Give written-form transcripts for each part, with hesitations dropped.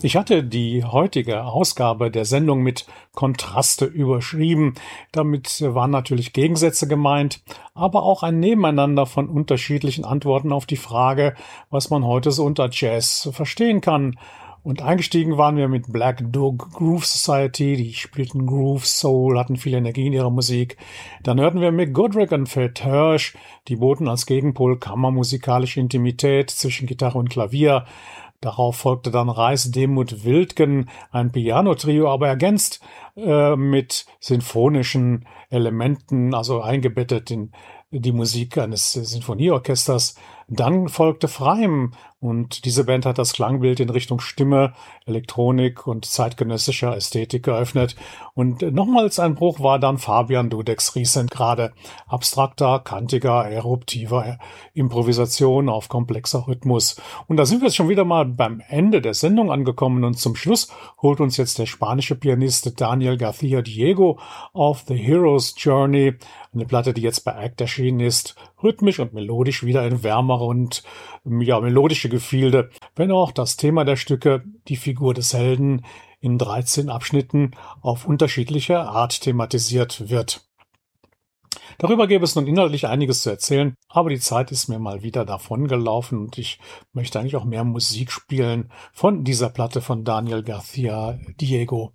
Ich hatte die heutige Ausgabe der Sendung mit Kontraste überschrieben. Damit waren natürlich Gegensätze gemeint, aber auch ein Nebeneinander von unterschiedlichen Antworten auf die Frage, was man heute so unter Jazz verstehen kann. Und eingestiegen waren wir mit Black Dog Groove Society, die spielten Groove, Soul, hatten viel Energie in ihrer Musik. Dann hörten wir Mick Goodrick und Fred Hirsch, die boten als Gegenpol kammermusikalische Intimität zwischen Gitarre und Klavier. Darauf folgte dann Reis Demuth Wildgen, ein Piano-Trio, aber ergänzt mit sinfonischen Elementen, also eingebettet in die Musik eines Sinfonieorchesters. Dann folgte Freim und diese Band hat das Klangbild in Richtung Stimme, Elektronik und zeitgenössischer Ästhetik geöffnet. Und nochmals ein Bruch war dann Fabian Dudeks Recent gerade. Abstrakter, kantiger, eruptiver Improvisation auf komplexer Rhythmus. Und da sind wir jetzt schon wieder mal beim Ende der Sendung angekommen und zum Schluss holt uns jetzt der spanische Pianist Daniel García Diego auf The Hero's Journey, eine Platte, die jetzt bei ACT erschienen ist, rhythmisch und melodisch wieder in wärmere und melodische Gefilde, wenn auch das Thema der Stücke, die Figur des Helden, in 13 Abschnitten auf unterschiedliche Art thematisiert wird. Darüber gäbe es nun inhaltlich einiges zu erzählen, aber die Zeit ist mir mal wieder davongelaufen und ich möchte eigentlich auch mehr Musik spielen von dieser Platte von Daniel García Diego.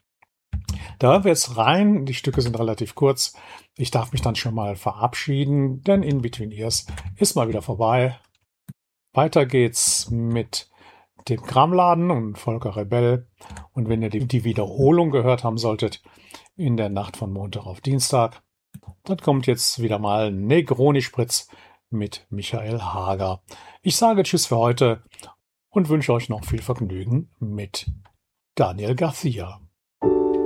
Da hören wir jetzt rein, die Stücke sind relativ kurz. Ich darf mich dann schon mal verabschieden, denn In Between Ears ist mal wieder vorbei. Weiter geht's mit dem Kramladen und Volker Rebell. Und wenn ihr die Wiederholung gehört haben solltet, in der Nacht von Montag auf Dienstag, dann kommt jetzt wieder mal Negroni Spritz mit Michael Hager. Ich sage Tschüss für heute und wünsche euch noch viel Vergnügen mit Daniel García.